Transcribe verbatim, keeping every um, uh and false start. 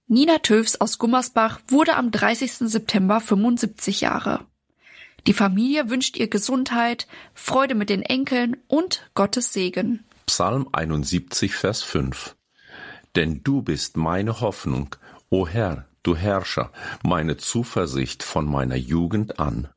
Nina Töfs aus Gummersbach wurde am dreißigsten September fünfundsiebzig Jahre. Die Familie wünscht ihr Gesundheit, Freude mit den Enkeln und Gottes Segen. Psalm einundsiebzig, Vers fünf. Denn du bist meine Hoffnung, o Herr, du Herrscher, meine Zuversicht von meiner Jugend an.